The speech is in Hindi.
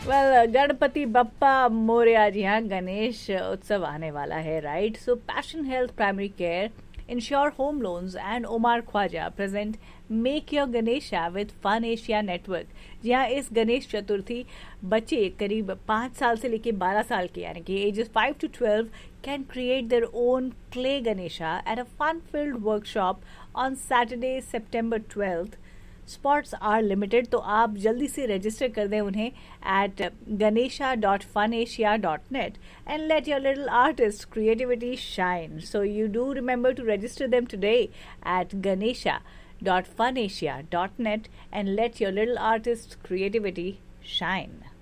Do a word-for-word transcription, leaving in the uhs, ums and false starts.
वेल गणपति बप्पा मोरया, जी हाँ, गणेश उत्सव आने वाला है, right? So passion health primary care, ensure home loans and OMR Khwaja present make your Ganesha with fun Asia network. जी हाँ, इस गणेश चतुर्थी बच्चे करीब पाँच साल से लेकर बारह साल के यानी कि edges five to twelve can create their own clay Ganesha at a fun field workshop on Saturday September twelfth. Spots are limited, तो आप जल्दी से रजिस्टर कर दें उन्हें eight ganesha dot funasia dot net and let your little artist creativity shine. So you do remember to register them today at ganesha dot funasia dot net and let your little artist creativity shine.